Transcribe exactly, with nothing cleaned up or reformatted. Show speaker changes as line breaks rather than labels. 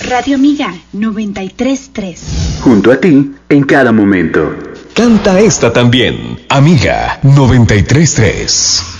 Radio Amiga noventa y tres punto tres.
Junto a ti en cada momento.
Canta esta también, Amiga noventa y tres punto tres.